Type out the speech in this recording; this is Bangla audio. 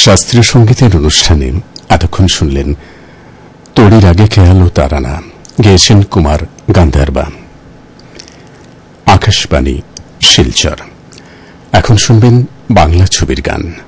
শাস্ত্রীয় সঙ্গীতের অনুষ্ঠানে এতক্ষণ শুনলেন তোড়ির আগে খেয়ালো তারানা, গেয়েছেন কুমার গান্ধারবা। আকাশবাণী শিলচর। এখন শুনবেন বাংলা ছবির গান।